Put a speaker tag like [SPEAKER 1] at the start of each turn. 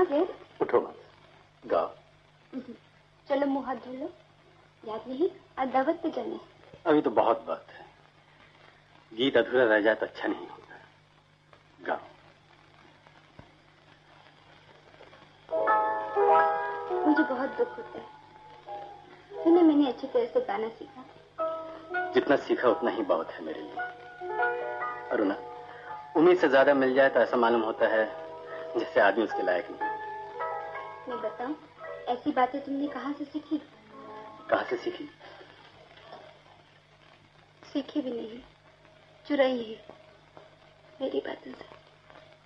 [SPEAKER 1] कहाँ गए?
[SPEAKER 2] उठो मत, गाओ।
[SPEAKER 1] चलो मुँह हाथ धो लो। याद नहीं, आज दावत पे जाना है।
[SPEAKER 2] अभी तो बहुत बात है, गीत अधूरा रह जाए तो अच्छा नहीं होता। गाओ।
[SPEAKER 1] मुझे बहुत दुख होता है, सुने मैंने अच्छी तरह से गाना सीखा।
[SPEAKER 2] जितना सीखा उतना ही बहुत है मेरे लिए। अरुणा, उम्मीद से ज्यादा मिल जाए तो ऐसा मालूम होता है जैसे आदमी उसके लायक नहीं।
[SPEAKER 1] मैं बताऊं, ऐसी बातें तुमने कहाँ से सीखी?
[SPEAKER 2] कहाँ से सीखी?
[SPEAKER 1] सीखी भी नहीं, चुराई है मेरी बातों से।